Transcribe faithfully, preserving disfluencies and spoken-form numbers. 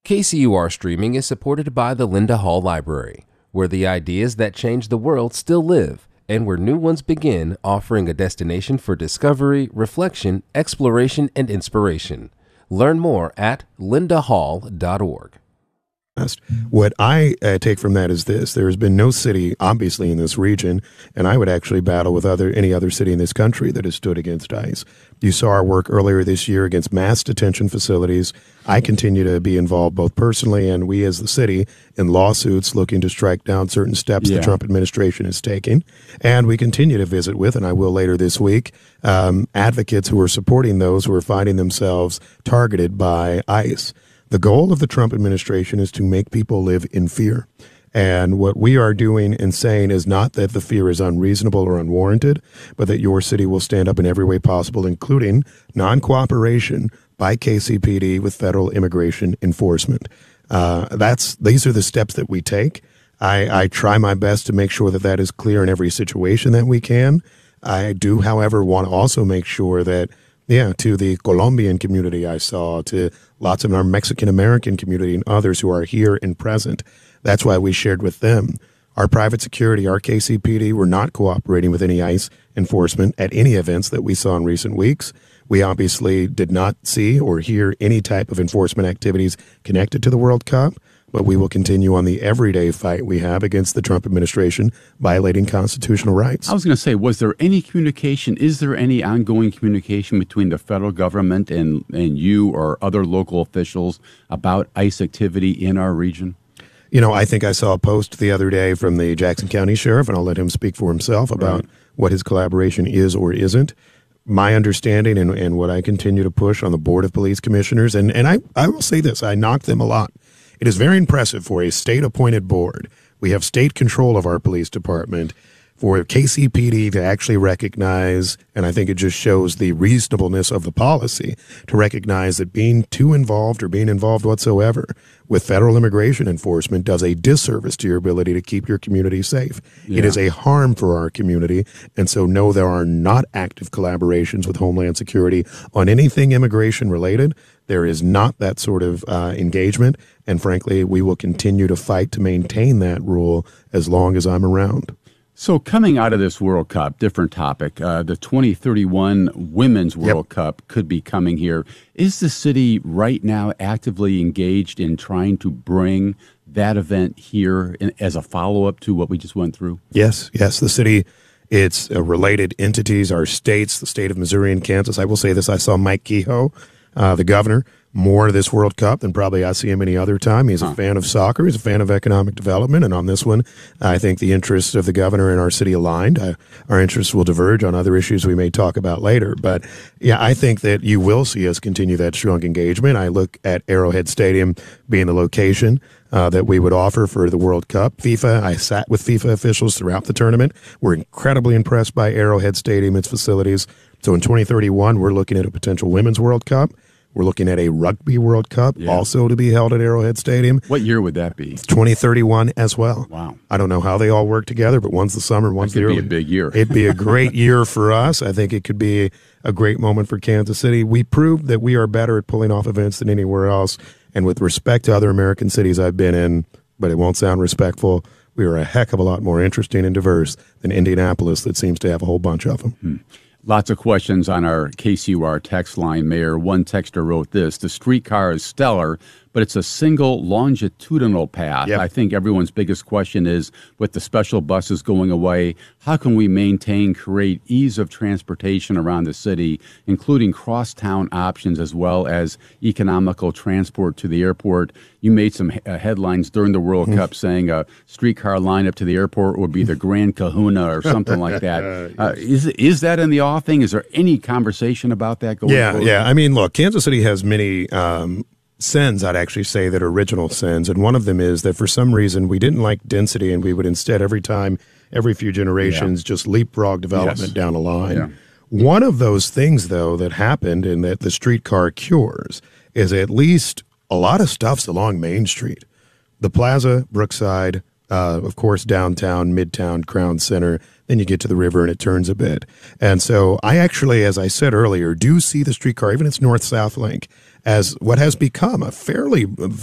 K C U R streaming is supported by the Linda Hall Library, where the ideas that change the world still live, and where new ones begin, offering a destination for discovery, reflection, exploration, and inspiration. Learn more at linda hall dot org. What I uh, take from that is this: there has been no city, obviously, in this region, and I would actually battle with other any other city in this country that has stood against ICE. You saw our work earlier this year against mass detention facilities. I continue to be involved both personally and we as the city in lawsuits looking to strike down certain steps yeah. the Trump administration is taking. And we continue to visit with, and I will later this week, um, advocates who are supporting those who are finding themselves targeted by ICE. The goal of the Trump administration is to make people live in fear. And what we are doing and saying is not that the fear is unreasonable or unwarranted, but that your city will stand up in every way possible, including non-cooperation by K C P D with federal immigration enforcement. Uh, that's these are the steps that we take. I, I try my best to make sure that that is clear in every situation that we can. I do, however, want to also make sure that Yeah, to the Colombian community I saw, to lots of our Mexican-American community and others who are here and present. That's why we shared with them. Our private security, our K C P D, were not cooperating with any ICE enforcement at any events that we saw in recent weeks. We obviously did not see or hear any type of enforcement activities connected to the World Cup, but we will continue on the everyday fight we have against the Trump administration violating constitutional rights. I was going to say, was there any communication, is there any ongoing communication between the federal government and, and you or other local officials about ICE activity in our region? You know, I think I saw a post the other day from the Jackson County Sheriff, and I'll let him speak for himself about right. what his collaboration is or isn't. My understanding and, and what I continue to push on the Board of Police Commissioners, and, and I, I will say this, I knock them a lot. It is very impressive for a state-appointed board. We have state control of our police department. For K C P D to actually recognize, and I think it just shows the reasonableness of the policy, to recognize that being too involved or being involved whatsoever with federal immigration enforcement does a disservice to your ability to keep your community safe. Yeah. It is a harm for our community, and so no, there are not active collaborations with Homeland Security on anything immigration-related. There is not that sort of uh, engagement, and frankly, we will continue to fight to maintain that rule as long as I'm around. So coming out of this World Cup, different topic, uh, the twenty thirty-one Women's World yep. Cup could be coming here. Is the city right now actively engaged in trying to bring that event here in, as a follow-up to what we just went through? Yes, yes. The city, its uh, related entities, our states, the state of Missouri and Kansas. I will say this, I saw Mike Kehoe, uh, the governor, more this World Cup than probably I see him any other time. He's a huh. fan of soccer. He's a fan of economic development. And on this one, I think the interests of the governor and our city aligned. Uh, our interests will diverge on other issues we may talk about later. But, yeah, I think that you will see us continue that strong engagement. I look at Arrowhead Stadium being the location uh, that we would offer for the World Cup. FIFA, I sat with FIFA officials throughout the tournament. We're incredibly impressed by Arrowhead Stadium, its facilities. So in twenty thirty-one, we're looking at a potential Women's World Cup. We're looking at a Rugby World Cup, yeah. also to be held at Arrowhead Stadium. What year would that be? twenty thirty-one as well. Wow. I don't know how they all work together, but one's the summer, one's the early. It'd be a big year. It'd be a great year for us. I think it could be a great moment for Kansas City. We proved that we are better at pulling off events than anywhere else. And with respect to other American cities I've been in, but it won't sound respectful, we are a heck of a lot more interesting and diverse than Indianapolis that seems to have a whole bunch of them. Hmm. Lots of questions on our K C U R text line, Mayor. One texter wrote this: the streetcar is stellar, but it's a single longitudinal path. Yep. I think everyone's biggest question is, with the special buses going away, how can we maintain, create ease of transportation around the city, including crosstown options as well as economical transport to the airport? You made some uh, headlines during the World mm. Cup saying a streetcar line up to the airport would be the Grand Kahuna or something like that. Uh, is, is that in the offing? Is there any conversation about that going yeah, forward? Yeah, I mean, look, Kansas City has many um, sins, I'd actually say, that are original sins. And one of them is that for some reason we didn't like density, and we would instead every time, every few generations, yeah. just leapfrog development yes. down a line. Yeah. One of those things, though, that happened and that the streetcar cures is at least a lot of stuff's along Main Street. The Plaza, Brookside, uh, of course, downtown, Midtown, Crown Center. Then you get to the river and it turns a bit. And so I actually, as I said earlier, do see the streetcar, even its north-south link, as what has become a fairly